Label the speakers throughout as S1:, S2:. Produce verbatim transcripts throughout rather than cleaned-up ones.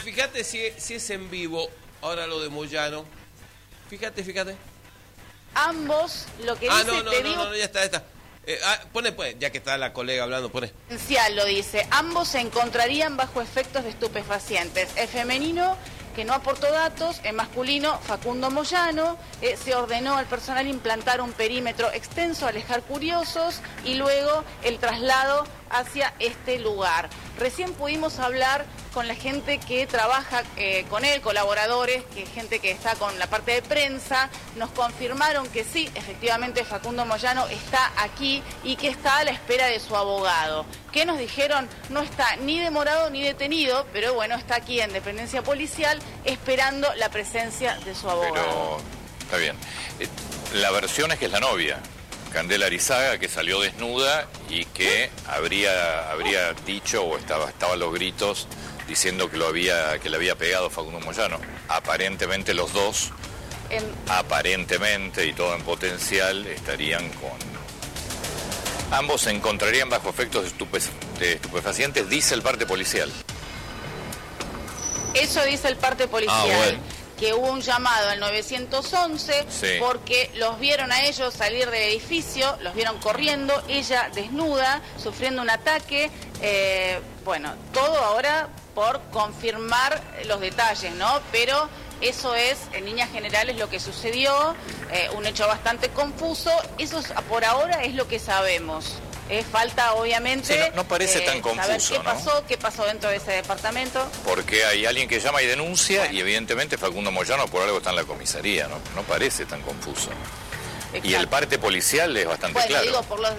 S1: fíjate si, si es en vivo, ahora lo de Moyano. Fíjate, fíjate.
S2: Ambos, lo que
S1: ah,
S2: dice,
S1: no, no,
S2: te
S1: no,
S2: digo...
S1: no, no, ya está, ya está. Eh, ah, pone, pues, ya que está la colega hablando, pone.
S2: Lo dice, ambos se encontrarían bajo efectos de estupefacientes. Es femenino, que no aportó datos. En masculino, Facundo Moyano. Eh, se ordenó al personal implantar un perímetro extenso, alejar curiosos y luego el traslado hacia este lugar. Recién pudimos hablar con la gente que trabaja eh, con él, colaboradores, que gente que está con la parte de prensa. Nos confirmaron que sí, efectivamente Facundo Moyano está aquí y que está a la espera de su abogado. ¿Qué nos dijeron? No está ni demorado ni detenido, pero bueno, está aquí en dependencia policial esperando la presencia de su abogado.
S3: Pero está bien. La versión es que es la novia, Candela Arizaga, que salió desnuda y que habría habría dicho o estaba estaba a los gritos diciendo que lo había que le había pegado Facundo Moyano. Aparentemente los dos,
S2: en...
S3: aparentemente y todo en potencial, estarían con... Ambos se encontrarían bajo efectos de, estupe... de estupefacientes, dice el parte policial.
S2: Eso dice el parte policial.
S1: Ah, bueno.
S2: Que hubo un llamado al nueve once
S3: sí.
S2: Porque los vieron a ellos salir del edificio, los vieron corriendo, ella desnuda, sufriendo un ataque. Eh, bueno, todo ahora por confirmar los detalles, ¿no? Pero eso es, en líneas generales, lo que sucedió, eh, un hecho bastante confuso. Eso es, por ahora es lo que sabemos. Eh, falta, obviamente,
S3: sí, no, no parece
S2: eh,
S3: tan confuso,
S2: saber qué
S3: ¿no?
S2: pasó, qué pasó dentro de ese departamento.
S3: Porque hay alguien que llama y denuncia,
S2: bueno.
S3: Y evidentemente Facundo Moyano por algo está en la comisaría, ¿no? No parece tan confuso.
S2: Exacto.
S3: Y el parte policial es bastante
S2: bueno,
S3: claro.
S2: Digo, por los...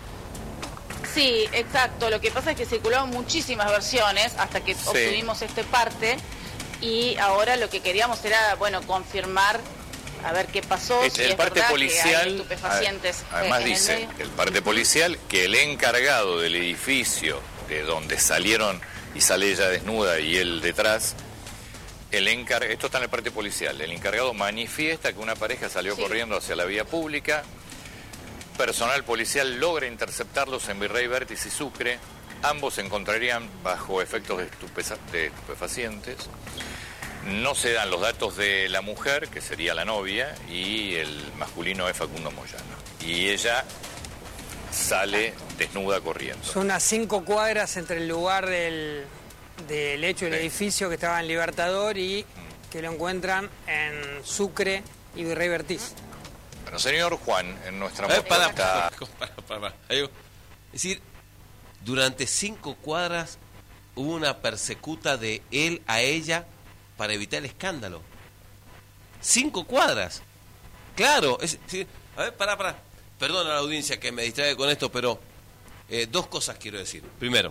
S2: Sí, exacto. Lo que pasa es que circularon muchísimas versiones hasta que sí. obtuvimos este parte y ahora lo que queríamos era, bueno, confirmar a ver qué pasó.
S3: El,
S2: si
S3: el
S2: es
S3: parte
S2: verdad
S3: policial,
S2: que hay estupefacientes,
S3: además
S2: eh, en
S3: dice
S2: el,
S3: el parte policial que el encargado del edificio de donde salieron y sale ella desnuda y él detrás, el encar... esto está en el parte policial, el encargado manifiesta que una pareja salió sí. corriendo hacia la vía pública, personal policial logra interceptarlos en Virrey Vértiz y Sucre, ambos se encontrarían bajo efectos de, estupe- de estupefacientes. No se dan los datos de la mujer, que sería la novia, y el masculino es Facundo Moyano. Y ella sale desnuda corriendo.
S4: Son a cinco cuadras entre el lugar del, del hecho del sí. edificio que estaba en Libertador y mm. que lo encuentran en Sucre y Virrey Vertiz.
S3: Bueno, señor Juan, en nuestra
S1: eh, para,
S3: para,
S1: para, para, para. Es decir, durante cinco cuadras hubo una persecuta de él a ella para evitar el escándalo. Cinco cuadras. Claro. Es, sí, a ver, pará, pará. Perdona a la audiencia que me distrae con esto, pero eh, dos cosas quiero decir. Primero,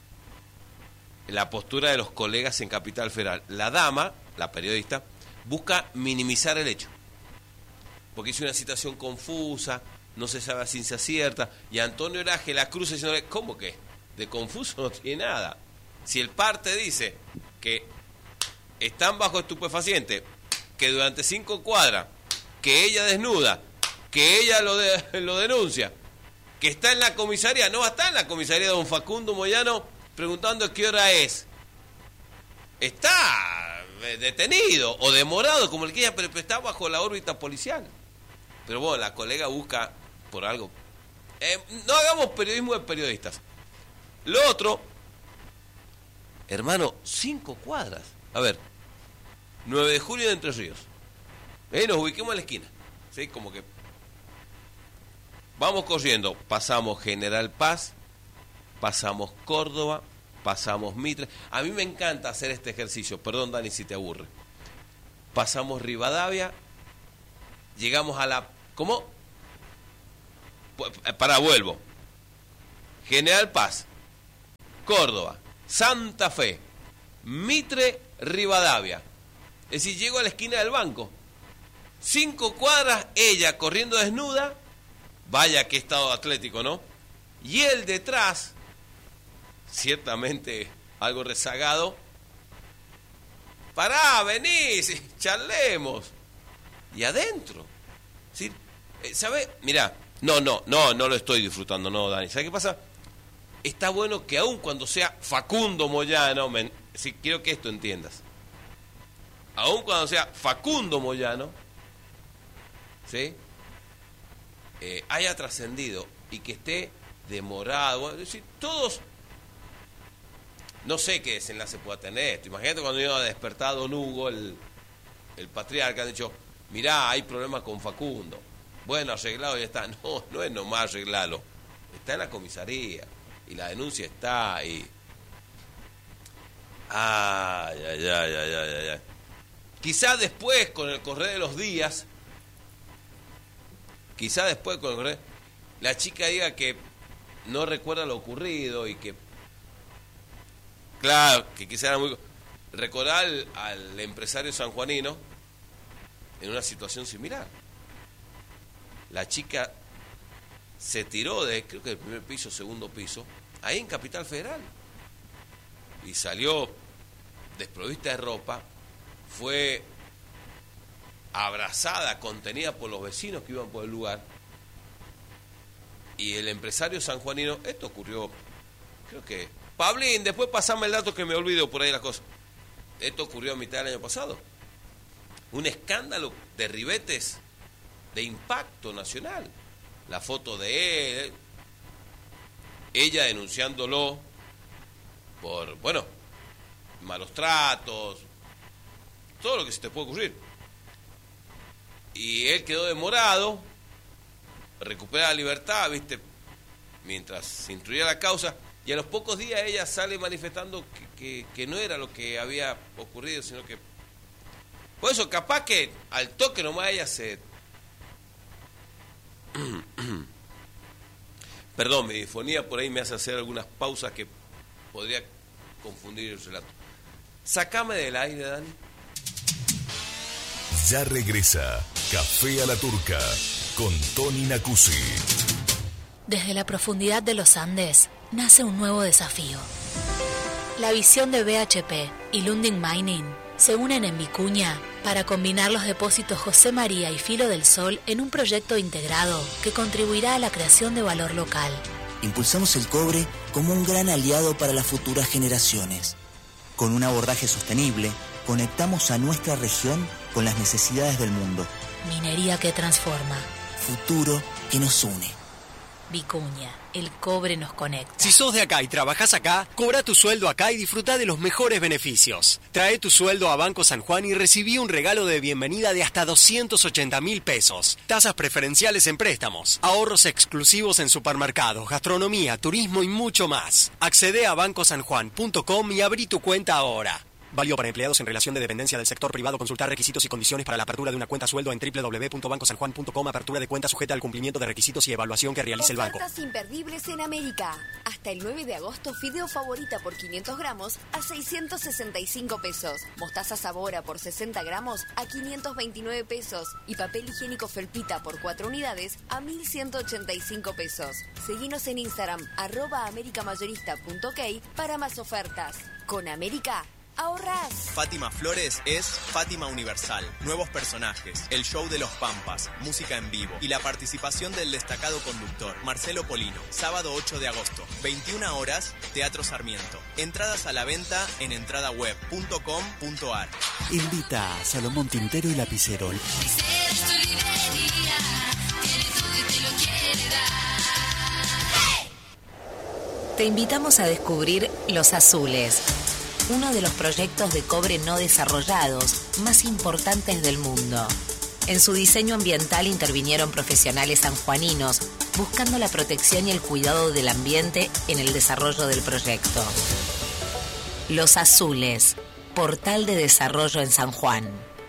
S1: la postura de los colegas en Capital Federal. La dama, la periodista, busca minimizar el hecho. Porque es una situación confusa, no se sabe a ciencia cierta. Y Antonio Eraje la cruza diciéndole, ¿cómo que? De confuso no tiene nada. Si el parte dice que están bajo estupefacientes, que durante cinco cuadras, que ella desnuda, que ella lo, de, lo denuncia, que está en la comisaría, no va a estar en la comisaría de don Facundo Moyano preguntando qué hora es. Está detenido o demorado, como el que ella, pero está bajo la órbita policial. Pero bueno, la colega busca por algo. Eh, no hagamos periodismo de periodistas. Lo otro, hermano, cinco cuadras. A ver, nueve de julio de Entre Ríos. Eh, nos ubiquemos en la esquina. ¿Sí? Como que vamos corriendo. Pasamos General Paz, pasamos Córdoba, pasamos Mitre. A mí me encanta hacer este ejercicio. Perdón, Dani, si te aburre. Pasamos Rivadavia, llegamos a la... ¿Cómo? Para, vuelvo. General Paz, Córdoba, Santa Fe, Mitre, Rivadavia. Es decir, llego a la esquina del banco. Cinco cuadras, ella corriendo desnuda. Vaya qué estado atlético, ¿no? Y él detrás, ciertamente algo rezagado. Pará, venís, charlemos. Y adentro. ¿Sí? ¿Sabes? Mirá, no, no, no, no lo estoy disfrutando, no, Dani. ¿Sabes qué pasa? Está bueno que aun cuando sea Facundo Moyano, men, sí, quiero que esto entiendas. Aun cuando sea Facundo Moyano, ¿sí? Eh, haya trascendido y que esté demorado, bueno, es decir, todos, no sé qué desenlace pueda tener esto. Imagínate cuando iba a despertar Don Hugo, el, el patriarca, han dicho, mirá, hay problemas con Facundo. Bueno, arreglado, ya está. No, no es nomás arreglarlo. Está en la comisaría y la denuncia está y... Ay, ay, ay, ay, ay, ay. Quizá después, con el correr de los días, quizá después con el correr, la chica diga que no recuerda lo ocurrido y que, claro, que quizá era muy... Recordar al, al empresario sanjuanino en una situación similar. La chica se tiró de, creo que del primer piso, segundo piso, ahí en Capital Federal. Y salió desprovista de ropa, fue abrazada, contenida por los vecinos que iban por el lugar. Y el empresario sanjuanino, esto ocurrió, creo que... Pablín, después pasame el dato que me olvido por ahí las cosas. Esto ocurrió a mitad del año pasado. Un escándalo de ribetes de impacto nacional. La foto de él, ella denunciándolo por, bueno, malos tratos, todo lo que se te puede ocurrir. Y él quedó demorado, recupera la libertad, viste, mientras se instruía la causa, y a los pocos días ella sale manifestando que, que, que no era lo que había ocurrido, sino que... Por eso, capaz que al toque nomás ella se... Perdón, mi disfonía por ahí me hace hacer algunas pausas que podría confundir el relato. Sácame del aire, Dani.
S5: Ya regresa Café a la Turca con Tony Nacuzzi.
S6: Desde la profundidad de los Andes nace un nuevo desafío. La visión de B H P y Lundin Mining se unen en Vicuña para combinar los depósitos José María y Filo del Sol en un proyecto integrado que contribuirá a la creación de valor local.
S7: Impulsamos el cobre como un gran aliado para las futuras generaciones. Con un abordaje sostenible, conectamos a nuestra región con las necesidades del mundo.
S6: Minería que transforma.
S7: Futuro que nos une.
S6: Vicuña, el cobre nos conecta.
S8: Si sos de acá y trabajás acá, cobra tu sueldo acá y disfruta de los mejores beneficios. Trae tu sueldo a Banco San Juan y recibí un regalo de bienvenida de hasta doscientos ochenta mil pesos. Tasas preferenciales en préstamos, ahorros exclusivos en supermercados, gastronomía, turismo y mucho más. Accede a banco san juan punto com y abrí tu cuenta ahora. Válido para empleados en relación de dependencia del sector privado. Consultar requisitos y condiciones para la apertura de una cuenta sueldo en doble u doble u doble u punto banco san juan punto com. Apertura de cuenta sujeta al cumplimiento de requisitos y evaluación que realice el banco.
S9: Ofertas imperdibles en América. Hasta el nueve de agosto, fideo favorita por quinientos gramos a seiscientos sesenta y cinco pesos. Mostaza Sabora por sesenta gramos a quinientos veintinueve pesos. Y papel higiénico Felpita por cuatro unidades a mil ciento ochenta y cinco pesos. Seguinos en Instagram, arroba americamayorista punto ok para más ofertas. Con América, ahorrás.
S10: Fátima Flores es Fátima Universal. Nuevos personajes, el show de los Pampas, música en vivo y la participación del destacado conductor Marcelo Polino. Sábado ocho de agosto, veintiuna horas, Teatro Sarmiento. Entradas a la venta en entrada web punto com punto ar.
S7: Invita a Salomón Tintero y Lapicero.
S6: Te invitamos a descubrir Los Azules, uno de los proyectos de cobre no desarrollados más importantes del mundo. En su diseño ambiental intervinieron profesionales sanjuaninos, buscando la protección y el cuidado del ambiente en el desarrollo del proyecto. Los Azules, portal de desarrollo en San Juan.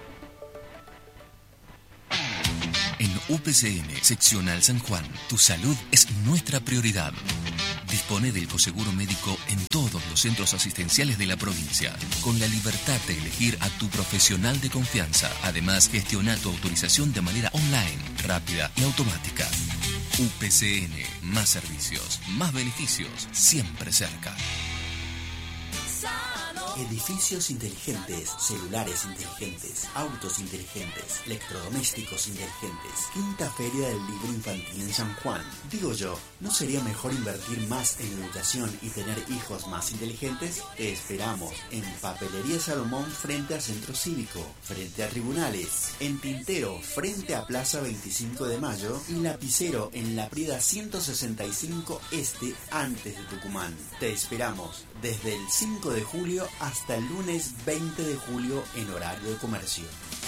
S11: En U P C N Seccional San Juan, tu salud es nuestra prioridad. Dispone del coseguro médico en todos los centros asistenciales de la provincia, con la libertad de elegir a tu profesional de confianza. Además, gestiona tu autorización de manera online, rápida y automática. U P C N, más servicios, más beneficios, siempre cerca.
S12: Sano
S7: Edificios inteligentes, celulares inteligentes, autos inteligentes, electrodomésticos inteligentes. Quinta Feria del Libro Infantil en San Juan. Digo yo, ¿no sería mejor invertir más en educación y tener hijos más inteligentes? Te esperamos en Papelería Salomón frente al Centro Cívico, frente a Tribunales, en Tintero frente a Plaza veinticinco de Mayo y Lapicero en La Prida ciento sesenta y cinco Este antes de Tucumán. Te esperamos desde el cinco de julio hasta el lunes veinte de julio en horario de comercio.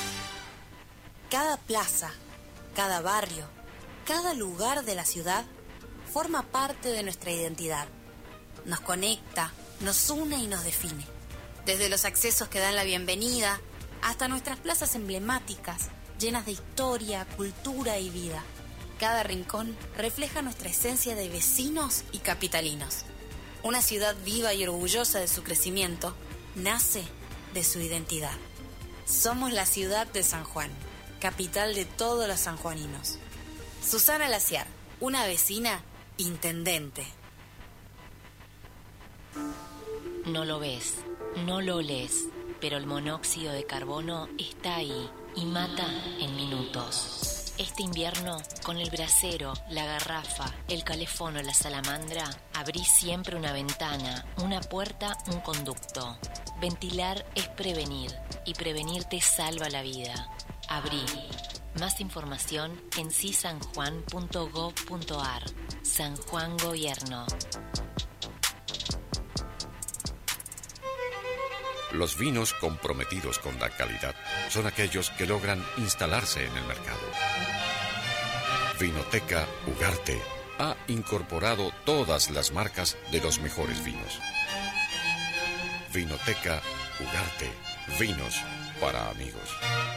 S12: Cada plaza, cada barrio, cada lugar de la ciudad forma parte de nuestra identidad. Nos conecta, nos une y nos define. Desde los accesos que dan la bienvenida hasta nuestras plazas emblemáticas, llenas de historia, cultura y vida. Cada rincón refleja nuestra esencia de vecinos y capitalinos. Una ciudad viva y orgullosa de su crecimiento nace de su identidad. Somos la ciudad de San Juan, capital de todos los sanjuaninos. Susana Laciar, una vecina intendente.
S6: No lo ves, no lo olés, pero el monóxido de carbono está ahí y mata en minutos. Este invierno, con el brasero, la garrafa, el calefón o la salamandra, abrí siempre una ventana, una puerta, un conducto. Ventilar es prevenir, y prevenir te salva la vida. Abrí. Más información en cisanjuan punto gob punto ar. San Juan Gobierno.
S13: Los vinos comprometidos con la calidad son aquellos que logran instalarse en el mercado. Vinoteca Ugarte ha incorporado todas las marcas de los mejores vinos. Vinoteca Ugarte, vinos para amigos.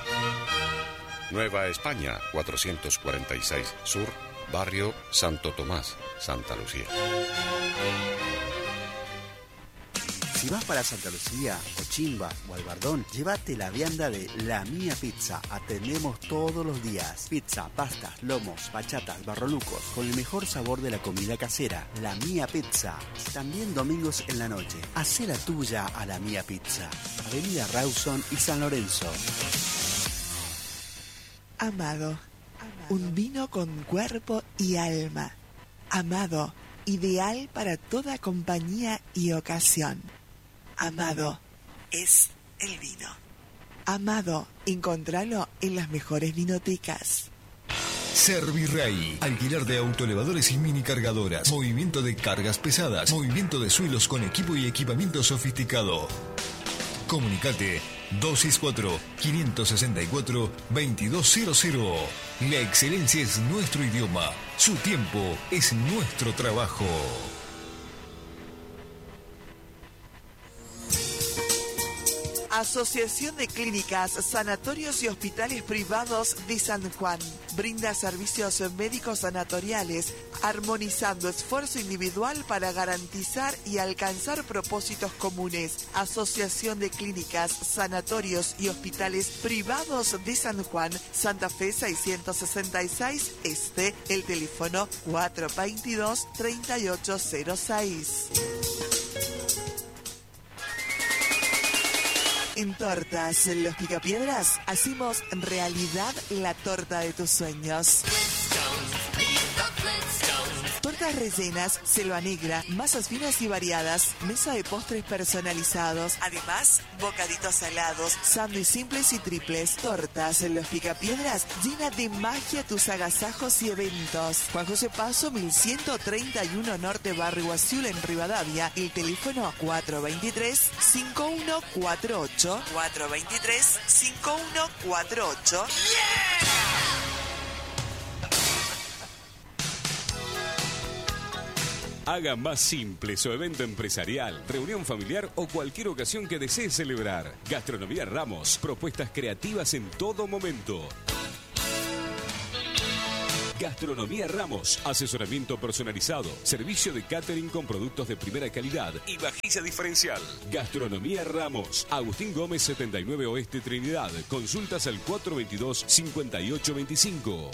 S13: Nueva España, cuatrocientos cuarenta y seis Sur, Barrio Santo Tomás, Santa Lucía.
S14: Si vas para Santa Lucía, Ochimba o Albardón, llévate la vianda de La Mía Pizza. Atendemos todos los días. Pizza, pastas, lomos, bachatas, barrolucos, con el mejor sabor de la comida casera. La Mía Pizza. También domingos en la noche. Hacé la tuya a La Mía Pizza. Avenida Rawson y San Lorenzo.
S15: Amado. Un vino con cuerpo y alma. Amado. Ideal para toda compañía y ocasión. Amado es el vino. Amado, encontralo en las mejores vinotecas.
S16: Servirrey, alquiler de autoelevadores y mini cargadoras, movimiento de cargas pesadas, movimiento de suelos con equipo y equipamiento sofisticado. Comunicate dos seis cuatro, cinco seis cuatro, dos dos cero cero. La excelencia es nuestro idioma, su tiempo es nuestro trabajo.
S15: Asociación de Clínicas, Sanatorios y Hospitales Privados de San Juan. Brinda servicios médicos sanatoriales, armonizando esfuerzo individual para garantizar y alcanzar propósitos comunes. Asociación de Clínicas, Sanatorios y Hospitales Privados de San Juan, Santa Fe seiscientos sesenta y seis Este, el teléfono cuatro veintidós, treinta y ocho cero seis. En Tortas Los Picapiedras hacemos realidad la torta de tus sueños. Tortas rellenas, selva negra, masas finas y variadas, mesa de postres personalizados, además bocaditos salados, sándwiches simples y triples. Tortas Los Picapiedras llena de magia tus agasajos y eventos. Juan José Paso, mil ciento treinta y uno Norte, Barrio Guasiul, en Rivadavia. El teléfono cuatro veintitrés, cincuenta y uno cuarenta y ocho. cuatro veintitrés, cincuenta y uno cuarenta y ocho. ¡Yeah!
S17: Haga más simple su evento empresarial, reunión familiar o cualquier ocasión que desee celebrar. Gastronomía Ramos, propuestas creativas en todo momento. Gastronomía Ramos, asesoramiento personalizado, servicio de catering con productos de primera calidad y vajilla diferencial. Gastronomía Ramos, Agustín Gómez setenta y nueve Oeste, Trinidad. Consultas al cuatro veintidós, cincuenta y ocho veinticinco.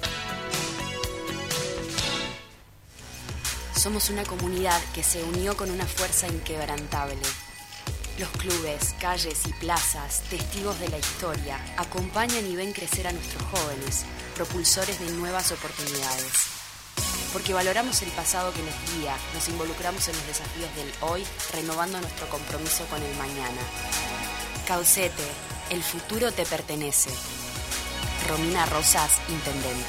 S12: Somos una comunidad que se unió con una fuerza inquebrantable.
S18: Los clubes, calles y plazas, testigos de la historia, acompañan y ven crecer a nuestros jóvenes, propulsores de nuevas oportunidades. Porque valoramos el pasado que nos guía, nos involucramos en los desafíos del hoy, renovando nuestro compromiso con el mañana. Caucete, el futuro te pertenece. Romina Rosas, Intendenta.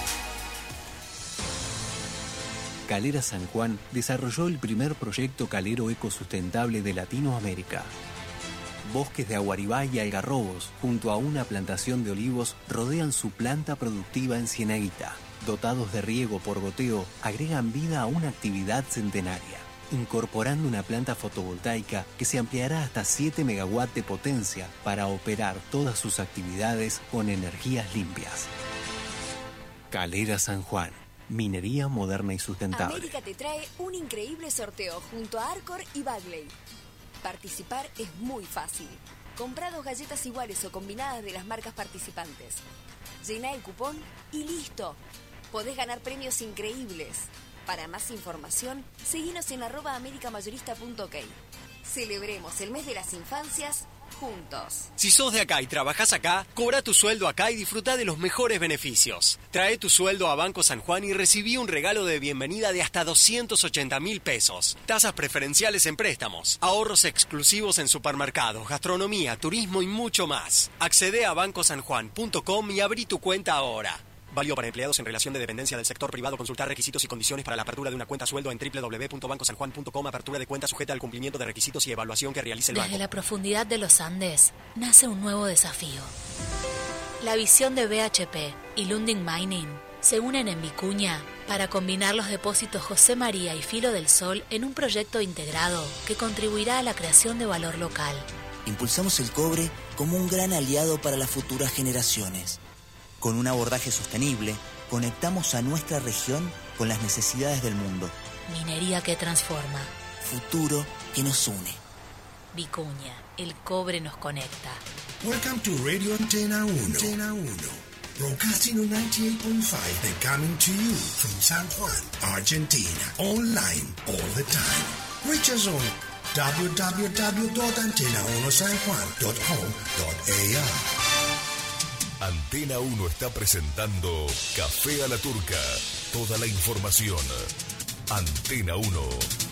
S19: Calera San Juan desarrolló el primer proyecto calero ecosustentable de Latinoamérica. Bosques de aguaribá y algarrobos, junto a una plantación de olivos, rodean su planta productiva en Cienaguita. Dotados de riego por goteo, agregan vida a una actividad centenaria, incorporando una planta fotovoltaica que se ampliará hasta siete megawatts de potencia para operar todas sus actividades con energías limpias. Calera San Juan. Minería moderna y sustentable.
S9: América te trae un increíble sorteo junto a Arcor y Bagley. Participar es muy fácil. Comprá dos galletas iguales o combinadas de las marcas participantes. Llená el cupón y listo. Podés ganar premios increíbles. Para más información, seguinos en arroba americamayorista punto ok. Celebremos el mes de las infancias juntos.
S8: Si sos de acá y trabajás acá, cobra tu sueldo acá y disfruta de los mejores beneficios. Trae tu sueldo a Banco San Juan y recibí un regalo de bienvenida de hasta doscientos ochenta mil pesos. Tasas preferenciales en préstamos, ahorros exclusivos en supermercados, gastronomía, turismo y mucho más. Accede a banco san juan punto com y abrí tu cuenta ahora. Válido para empleados en relación de dependencia del sector privado. Consultar requisitos y condiciones para la apertura de una cuenta sueldo en doble u doble u doble u punto banco san juan punto com. Apertura de cuenta sujeta al cumplimiento de requisitos y evaluación que realice el banco.
S6: Desde la profundidad de los Andes nace un nuevo desafío. La visión de B H P y Lundin Mining se unen en Vicuña para combinar los depósitos José María y Filo del Sol en un proyecto integrado que contribuirá a la creación de valor local.
S20: Impulsamos el cobre como un gran aliado para las futuras generaciones. Con un abordaje sostenible, conectamos a nuestra región con las necesidades del mundo.
S6: Minería que transforma.
S20: Futuro que nos une.
S6: Vicuña, el cobre nos conecta.
S21: Welcome to Radio Antena uno. Antena uno. Broadcasting on ninety-eight point five and coming to you from San Juan, Argentina. Online all the time. Reach us on w w w punto antena uno san juan punto com punto a r.
S5: Antena uno está presentando Café a la Turca. Toda la información. Antena uno.